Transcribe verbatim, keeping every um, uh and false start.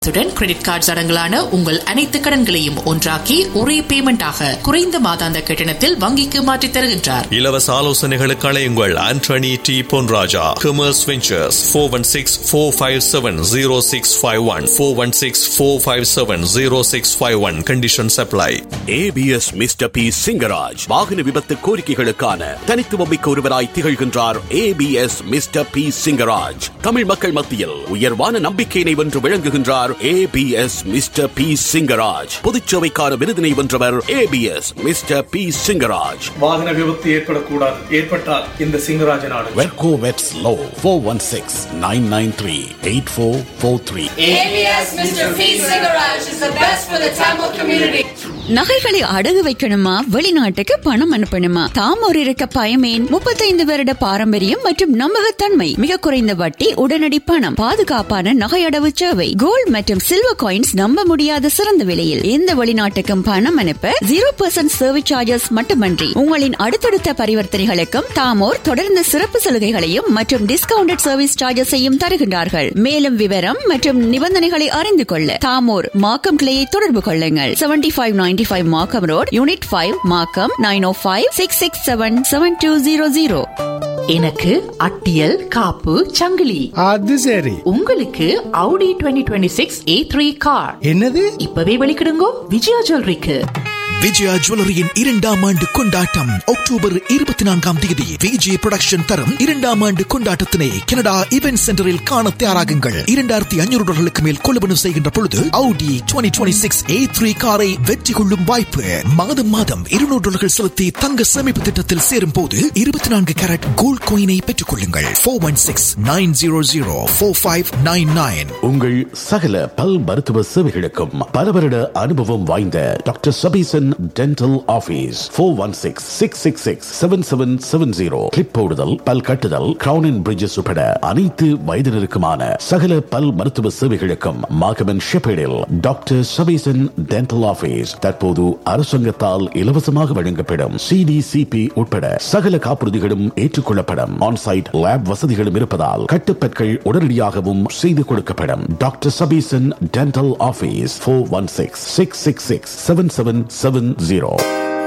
Credit card அடங்கலான உங்கள் அனைத்து கடன்களையும் ஒன்றாக்கி ஒரே பேமெண்டாக குறைந்த மாதாந்த கட்டணத்தில் வங்கிக்கு மாற்றித் தருகின்றார். இலவச ஆலோசனைகளுக்கு அழையுங்கள் Antony D Ponraja, commerce ventures, four one six four five seven zero six five one four one six four five seven zero six five one. Conditions apply. ABS mister B Singaraj வாகன விபத்து கோரிக்கைகளுக்கான தனித்துவமிக்க ஒருவராய் திகழ்கின்றார். ABS mister B Singaraj Tamil மக்கள் மத்தியில் உயர்வான நம்பிக்கையினை வென்று விளங்குகின்றார். ABS mister B Singaraj பொதுச்சேவைக்கான விருதினை வென்றவர். ABS mister B Singaraj. வாகன விபத்து ஏற்படக்கூடாது, ஏற்பட்டால் இந்த சிங்கராஜ நாடு. வெர்கோ வெட்ஸ் low four one six nine nine three eight four four three. ABS mister B Singaraj is the best for the Tamil community. நகைகளை அடகு வைக்கணுமா, வெளிநாட்டுக்கு பணம் அனுப்பணுமா? தாமோர் இருக்க பயமேன். முப்பத்தைந்து வருட பாரம்பரியம் மற்றும் நம்பகத்தன்மை, மிக குறைந்த வட்டி, உடனடி பணம், பாதுகாப்பான நகை அடவு சேவை, கோல்ட் மற்றும் சில்வர் காயின்ஸ் நம்ப முடியாத சிறந்த விலையில். எந்த வெளிநாட்டுக்கும் பணம் அனுப்ப ஜீரோ பர்சன்ட் சர்வீஸ் சார்ஜஸ் மட்டுமன்றி உங்களின் அடுத்தடுத்த பரிவர்த்தனைகளுக்கும் தாமோர் தொடர்ந்து சிறப்பு சலுகைகளையும் மற்றும் டிஸ்கவுண்டட் சர்வீஸ் சார்ஜஸையும் தருகின்றார்கள். மேலும் விவரம் மற்றும் நிபந்தனைகளை அறிந்து கொள்ள தாமோர் மாக்கம் கிளையை தொடர்பு கொள்ளுங்கள். Seventy five ninety five Markham Road, Unit five, Markham nine oh five six six seven seven two zero zero. எனக்கு அட்டியல் காப்பு சங்கிலி. அது சரி. உங்களுக்கு Audi twenty twenty-six A three car. என்னது? இப்பவே வெளிக்கிடுங்கோ விஜயா ஜுவல்லரிக்கு. விஜயா ஜுவல்லரியின் இரண்டாம் ஆண்டு கொண்டாட்டம் அக்டோபர் இருபத்தி நான்காம் தேதி விஜய் புரொடக்ஷன் தரும் இரண்டாம் ஆண்டு கொண்டாட்டத்தினை கனடா இவென்ட் சென்டரில் காண தயாராகுங்கள். இரண்டாயிரத்தி ஐநூறு டாலர்களுக்கு மேல் கொள்வனவு செய்கின்ற பொழுது Audi twenty twenty-six A three காரை வெற்றி கொள்ளும் வாய்ப்பு. மாதம் மாதம் இருநூறு டாலர்கள் செலுத்தி தங்க சேமிப்பு திட்டத்தில் சேரும் போது இருபத்தி நான்கு கேரட் கோல்ட் காயினை பெற்றுக் கொள்ளுங்கள். Four one six nine zero zero four five nine nine. உங்கள் சகல பல் மருத்துவ சேவைகளுக்கும் பல வருட அனுபவம் வாய்ந்த doctor Sabesan dental office four one six six six six seven seven seven zero. Clip போடுதல், பல் கட்டுதல், கிரவுன் அண்ட் பிரிட்ஜஸ் உட்பட அனைத்து வயதினருக்குமான சகல பல் மருத்துவ சேவைகளுக்கும் மாகமன் ஷெப்பேடில் டாக்டர் சபீசன் டென்டல் ஆபீஸ் தற்போது அரசாங்கத்தால் இலவசமாக வழங்கப்படும் சிடிசிபி உட்பட சகல காப்புறுதிகளும் ஏற்றுக்கொள்ளப்படும். ஆன்சைட் லேப் வசதிகளும் இருப்பதால் கட்டுப்பற்கள் உடனடியாகவும் செய்து கொடுக்கப்படும். Doctor Sabesan dental office four one six six six six seven seven seven zero.